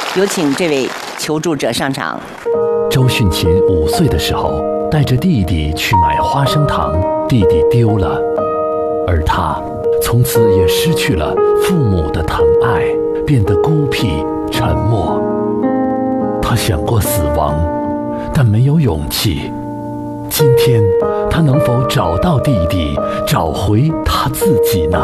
有请这位求助者上场。 周迅琴5岁的时候，带着弟弟去买花生糖，弟弟丢了，而他从此也失去了父母的疼爱，变得孤僻沉默。他想过死亡，但没有勇气。今天，他能否找到弟弟，找回他自己呢？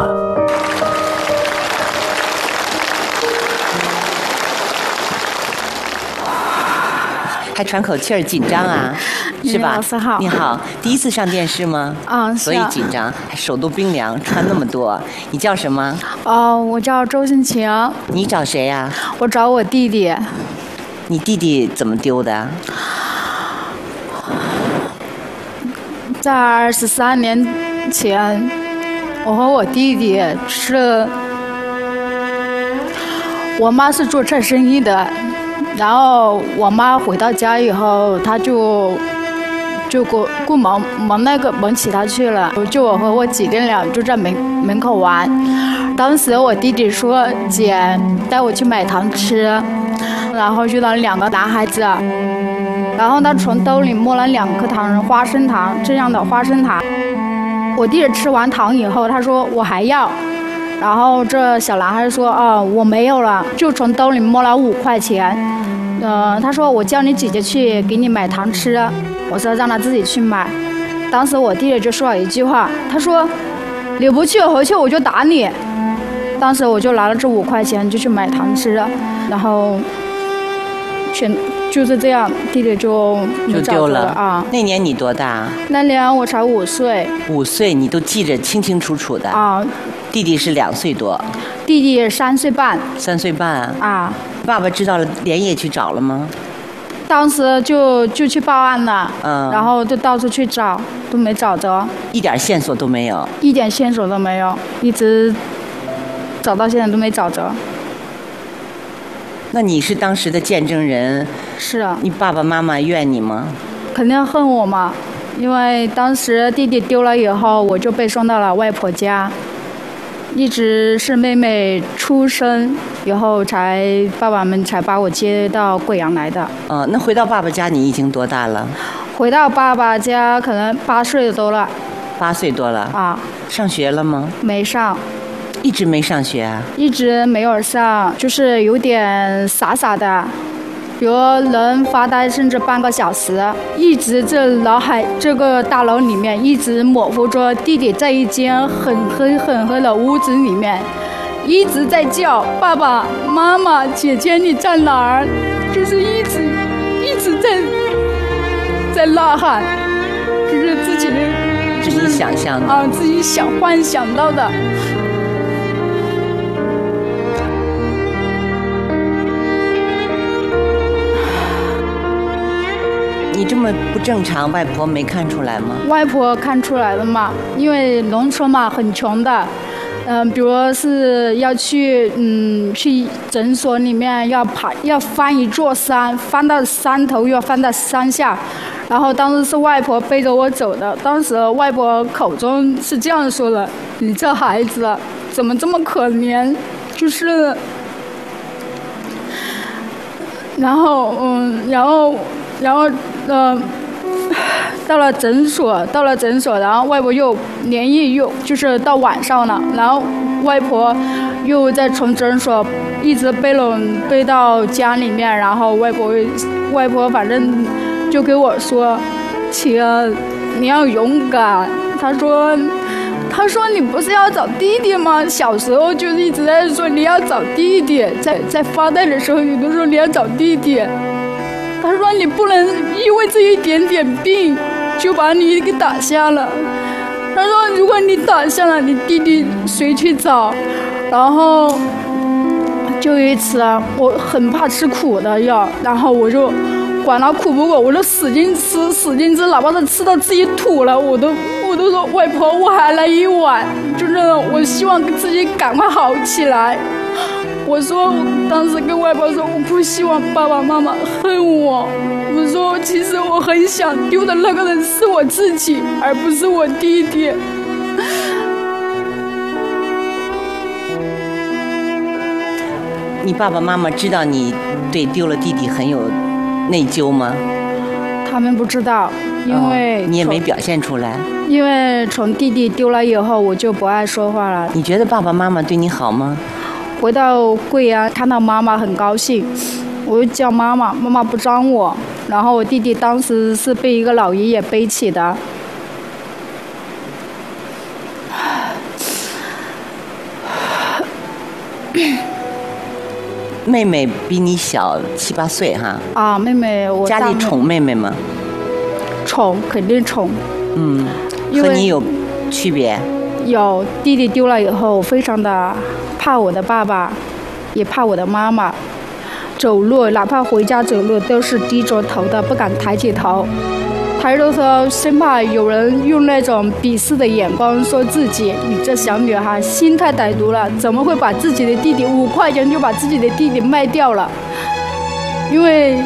还喘口气儿，紧张啊，是吧？ 老师好。 你好，第一次上电视吗？所以紧张，还手都冰凉，穿那么多。你叫什么？ 我叫周迅晴。 你找谁呀？ 我找我弟弟。 你弟弟怎么丢的？ 在23年前，我和我弟弟我妈是做菜生意的。然后我妈回到家以后，她就顾忙起她去了，就我和我姐弟俩就在门口玩。当时我弟弟说：“姐，带我去买糖吃。”然后遇到2个男孩子，然后他从兜里摸了2颗花生糖，这样的花生糖。我弟弟吃完糖以后，他说我还要。然后这小男孩说：“我没有了。”就从兜里摸了5块钱。他说：“我叫你姐姐去给你买糖吃。”我说让他自己去买。当时我弟弟就说了一句话，他说：“你不去，回去我就打你。”当时我就拿了这5块钱就去买糖吃，然后就是这样，弟弟就丢了啊。那年你多大？ 那年我才5岁。 5岁你都记着清清楚楚的啊。 弟弟是2岁多。 弟弟3岁半。 3岁半啊。 爸爸知道了，连夜去找了吗？ 当时就去报案了。然后就到处去找，都没找着。 一点线索都没有。 一点线索都没有，一直找到现在都没找着。 那你是当时的见证人。 是啊。 你爸爸妈妈怨你吗？ 肯定恨我嘛，因为当时弟弟丢了以后，我就被送到了外婆家，一直是妹妹出生以后爸爸们才把我接到贵阳来的。 那回到爸爸家你已经多大了？ 回到爸爸家可能8岁多了。 8岁多了啊。上学了吗？没上。一直没上学啊？ 一直没有上，就是有点傻傻的，比如能发呆甚至半个小时，一直这个大楼里面一直模糊着弟弟在一间很黑的屋子里面，一直在叫爸爸妈妈姐姐你在哪儿，就是一直在呐喊，就是自己想象的自己幻想到的。 你这么不正常，外婆没看出来吗？ 外婆看出来了嘛，因为农村嘛很穷的，比如是要去诊所里面要翻一座山，翻到山头又翻到山下，然后当时是外婆背着我走的，当时外婆口中是这样说的：“你这孩子怎么这么可怜？”就是，然后到了诊所，然后外婆又连夜就是到晚上了，然后外婆又再从诊所一直背到家里面，然后外婆反正就给我说：“晴，你要勇敢。”他说你不是要找弟弟吗？小时候就一直在说你要找弟弟，在发呆的时候你都说你要找弟弟。他说你不能因为这一点点病就把你给打下了。他说如果你打下了，你弟弟谁去找？然后就有一次我很怕吃苦的药，然后我就管他苦不苦，我就使劲吃，哪怕是吃到自己吐了，我都说外婆我还来一碗，就是我希望自己赶快好起来。我说当时跟外婆说我不希望爸爸妈妈恨我，我说其实我很想丢的那个人是我自己，而不是我弟弟。 你爸爸妈妈知道你对丢了弟弟很有内疚吗？ 他们不知道，因为你也没表现出来。 因为从弟弟丢了以后，我就不爱说话了。 你觉得爸爸妈妈对你好吗？ 回到贵阳看到妈妈很高兴，我就叫妈妈，妈妈不张我。然后我弟弟当时是被一个老爷爷背起的。 妹妹比你小7、8岁哈。 啊，妹妹我家里宠妹妹吗？ 宠，肯定宠。 和你有区别？ 有，弟弟丢了以后，非常的怕我的爸爸，也怕我的妈妈。走路，哪怕回家走路，都是低着头的，不敢抬起头。抬着头，生怕有人用那种鄙视的眼光说自己：“你这小女孩心太歹毒了，怎么会把自己的弟弟5块钱就把自己的弟弟卖掉了？”因为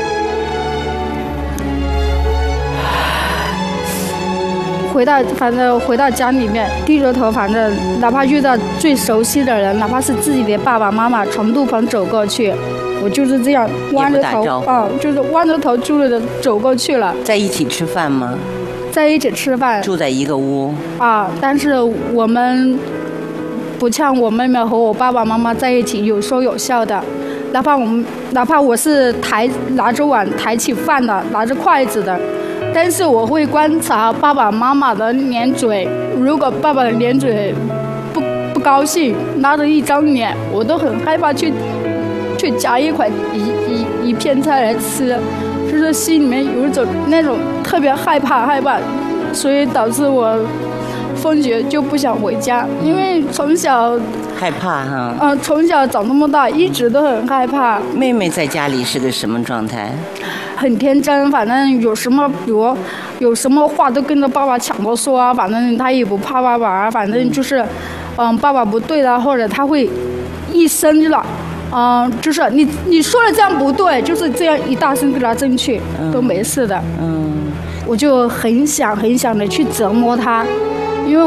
反正回到家里面，低着头，反正哪怕遇到最熟悉的人，哪怕是自己的爸爸妈妈从路旁走过去，我就是这样弯着头就是弯着头就是走过去了。 在一起吃饭吗？ 在一起吃饭， 住在一个屋但是我们不像我妹妹和我爸爸妈妈在一起有说有笑的，哪怕我是拿着碗抬起饭的，拿着筷子的，但是我会观察爸爸妈妈的脸嘴，如果爸爸的脸嘴不高兴，拉着一张脸，我都很害怕去夹一片菜来吃，就是心里面有一种那种特别害怕，所以导致我放学就不想回家，因为从小害怕哈。 从小长这么大，一直都很害怕。 妹妹在家里是个什么状态？ 很天真，反正有什么，比如有什么话都跟着爸爸抢着说啊，反正他也不怕爸爸，反正就是，爸爸不对了，或者他会一声了，就是你说的这样不对，就是这样一大声给他争去，都没事的。我就很想的去折磨他。